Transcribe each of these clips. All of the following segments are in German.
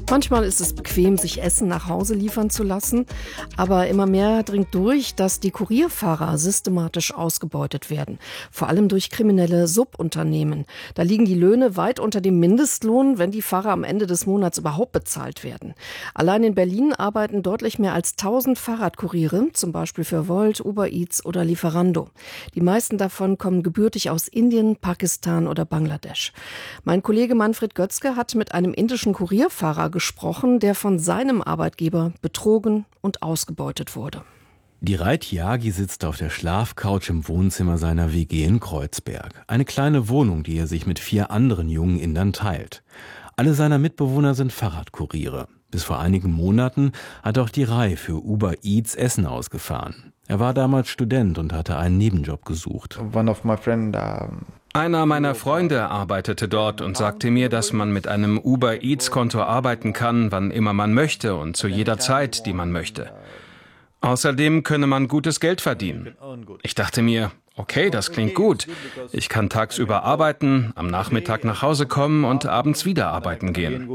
Manchmal ist es bequem, sich Essen nach Hause liefern zu lassen, aber immer mehr dringt durch, dass die Kurierfahrer systematisch ausgebeutet werden, vor allem durch kriminelle Subunternehmen. Da liegen die Löhne weit unter dem Mindestlohn, wenn die Fahrer am Ende des Monats überhaupt bezahlt werden. Allein in Berlin arbeiten deutlich mehr als 1000 Fahrradkuriere, zum Beispiel für Wolt, Uber Eats oder Lieferando. Die meisten davon kommen gebürtig aus Indien, Pakistan oder Bangladesch. Mein Kollege Manfred Götzke hat mit einem indischen Kurierfahrer gesprochen, der von seinem Arbeitgeber betrogen und ausgebeutet wurde. Dhirai Tyagi sitzt auf der Schlafcouch im Wohnzimmer seiner WG in Kreuzberg. Eine kleine Wohnung, die er sich mit 4 anderen jungen Indern teilt. Alle seiner Mitbewohner sind Fahrradkuriere. Bis vor einigen Monaten hat auch Dhirai für Uber Eats Essen ausgefahren. Er war damals Student und hatte einen Nebenjob gesucht. Einer meiner Freunde arbeitete dort und sagte mir, dass man mit einem Uber Eats-Konto arbeiten kann, wann immer man möchte und zu jeder Zeit, die man möchte. Außerdem könne man gutes Geld verdienen. Ich dachte mir, okay, das klingt gut. Ich kann tagsüber arbeiten, am Nachmittag nach Hause kommen und abends wieder arbeiten gehen.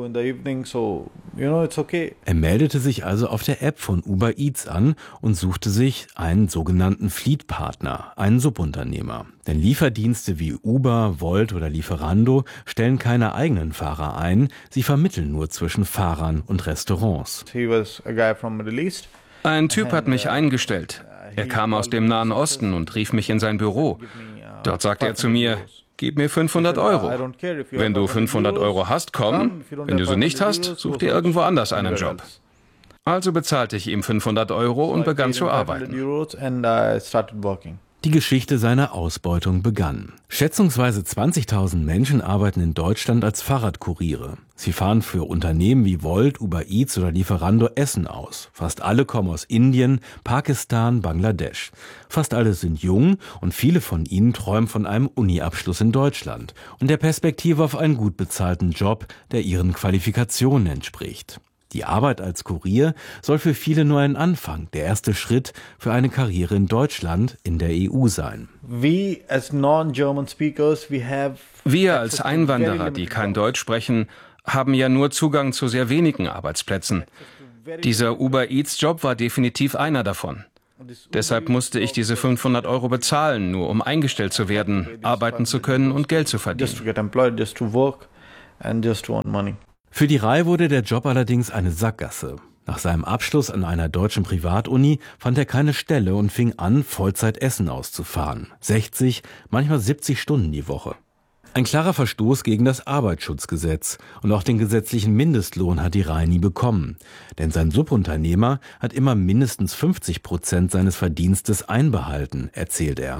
Er meldete sich also auf der App von Uber Eats an und suchte sich einen sogenannten Fleet-Partner, einen Subunternehmer. Denn Lieferdienste wie Uber, Wolt oder Lieferando stellen keine eigenen Fahrer ein, sie vermitteln nur zwischen Fahrern und Restaurants. Ein Typ hat mich eingestellt. Er kam aus dem Nahen Osten und rief mich in sein Büro. Dort sagte er zu mir, gib mir 500 Euro. Wenn du 500 Euro hast, komm. Wenn du sie nicht hast, such dir irgendwo anders einen Job. Also bezahlte ich ihm 500 Euro und begann zu arbeiten. Die Geschichte seiner Ausbeutung begann. Schätzungsweise 20.000 Menschen arbeiten in Deutschland als Fahrradkuriere. Sie fahren für Unternehmen wie Wolt, Uber Eats oder Lieferando Essen aus. Fast alle kommen aus Indien, Pakistan, Bangladesch. Fast alle sind jung und viele von ihnen träumen von einem Uni-Abschluss in Deutschland und der Perspektive auf einen gut bezahlten Job, der ihren Qualifikationen entspricht. Die Arbeit als Kurier soll für viele nur ein Anfang, der erste Schritt für eine Karriere in Deutschland, in der EU sein. Wir als Einwanderer, die kein Deutsch sprechen, haben ja nur Zugang zu sehr wenigen Arbeitsplätzen. Dieser Uber Eats-Job war definitiv einer davon. Deshalb musste ich diese 500 Euro bezahlen, nur um eingestellt zu werden, arbeiten zu können und Geld zu verdienen. Für Dhirai wurde der Job allerdings eine Sackgasse. Nach seinem Abschluss an einer deutschen Privatuni fand er keine Stelle und fing an, Vollzeit Essen auszufahren. 60, manchmal 70 Stunden die Woche. Ein klarer Verstoß gegen das Arbeitsschutzgesetz. Und auch den gesetzlichen Mindestlohn hat Dhirai nie bekommen. Denn sein Subunternehmer hat immer mindestens 50% seines Verdienstes einbehalten, erzählt er.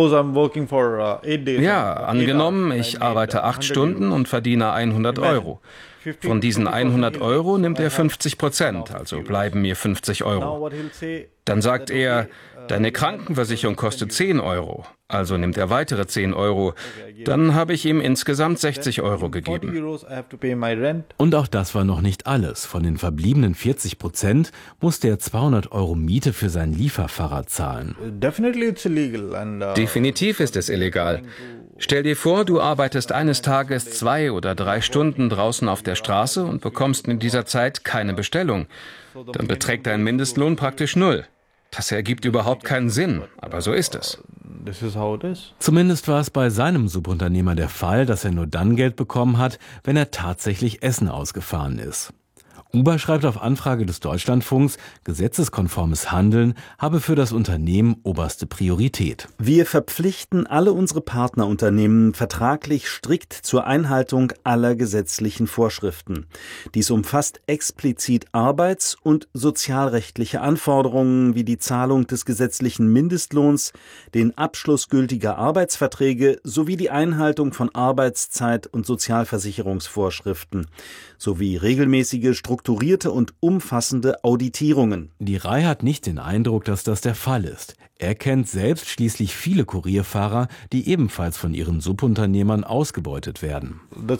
Ja, angenommen, ich arbeite 8 Stunden und verdiene 100 Euro. Von diesen 100 Euro nimmt er 50%, also bleiben mir 50 Euro. Dann sagt er, deine Krankenversicherung kostet 10 Euro, also nimmt er weitere 10 Euro. Dann habe ich ihm insgesamt 60 Euro gegeben. Und auch das war noch nicht alles. Von den verbliebenen 40% musste er 200 Euro Miete für sein Lieferfahrrad zahlen. Definitiv ist es illegal. Stell dir vor, du arbeitest eines Tages 2 oder 3 Stunden draußen auf der Straße und bekommst in dieser Zeit keine Bestellung. Dann beträgt dein Mindestlohn praktisch 0. Das ergibt überhaupt keinen Sinn, aber so ist es. Zumindest war es bei seinem Subunternehmer der Fall, dass er nur dann Geld bekommen hat, wenn er tatsächlich Essen ausgefahren ist. Uber schreibt auf Anfrage des Deutschlandfunks, gesetzeskonformes Handeln habe für das Unternehmen oberste Priorität. Wir verpflichten alle unsere Partnerunternehmen vertraglich strikt zur Einhaltung aller gesetzlichen Vorschriften. Dies umfasst explizit arbeits- und sozialrechtliche Anforderungen wie die Zahlung des gesetzlichen Mindestlohns, den Abschluss gültiger Arbeitsverträge sowie die Einhaltung von Arbeitszeit- und Sozialversicherungsvorschriften sowie regelmäßige strukturierte und umfassende Auditierungen. Dhirai hat nicht den Eindruck, dass das der Fall ist. Er kennt selbst schließlich viele Kurierfahrer, die ebenfalls von ihren Subunternehmern ausgebeutet werden.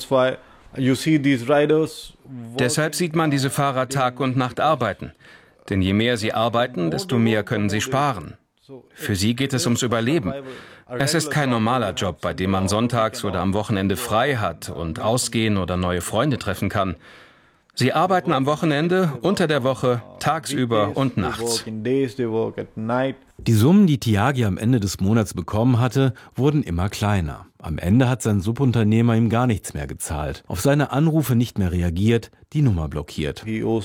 Deshalb sieht man diese Fahrer Tag und Nacht arbeiten. Denn je mehr sie arbeiten, desto mehr können sie sparen. Für sie geht es ums Überleben. Es ist kein normaler Job, bei dem man sonntags oder am Wochenende frei hat und ausgehen oder neue Freunde treffen kann. Sie arbeiten am Wochenende, unter der Woche, tagsüber und nachts. Die Summen, die Tyagi am Ende des Monats bekommen hatte, wurden immer kleiner. Am Ende hat sein Subunternehmer ihm gar nichts mehr gezahlt, auf seine Anrufe nicht mehr reagiert, die Nummer blockiert.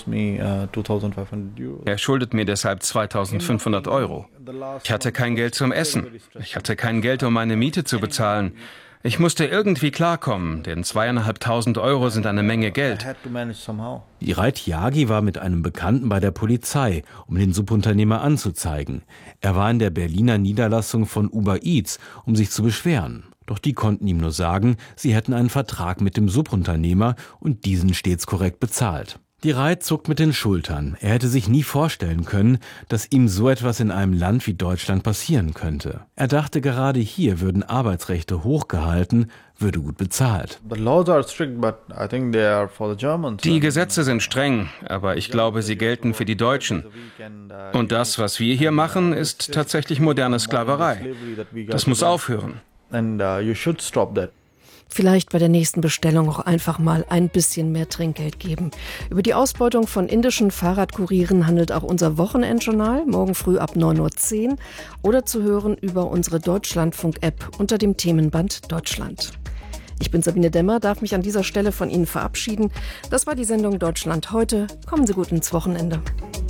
Er schuldet mir deshalb 2.500 €. Ich hatte kein Geld zum Essen. Ich hatte kein Geld, um meine Miete zu bezahlen. Ich musste irgendwie klarkommen, denn 2.500 € sind eine Menge Geld. Irai Tyagi war mit einem Bekannten bei der Polizei, um den Subunternehmer anzuzeigen. Er war in der Berliner Niederlassung von Uber Eats, um sich zu beschweren. Doch die konnten ihm nur sagen, sie hätten einen Vertrag mit dem Subunternehmer und diesen stets korrekt bezahlt. Irai zuckt mit den Schultern. Er hätte sich nie vorstellen können, dass ihm so etwas in einem Land wie Deutschland passieren könnte. Er dachte, gerade hier würden Arbeitsrechte hochgehalten, würde gut bezahlt. Die Gesetze sind streng, aber ich glaube, sie gelten für die Deutschen. Und das, was wir hier machen, ist tatsächlich moderne Sklaverei. Das muss aufhören. Vielleicht bei der nächsten Bestellung auch einfach mal ein bisschen mehr Trinkgeld geben. Über die Ausbeutung von indischen Fahrradkurieren handelt auch unser Wochenendjournal, morgen früh ab 9:10 Uhr oder zu hören über unsere Deutschlandfunk-App unter dem Themenband Deutschland. Ich bin Sabine Demmer, darf mich an dieser Stelle von Ihnen verabschieden. Das war die Sendung Deutschland heute. Kommen Sie gut ins Wochenende.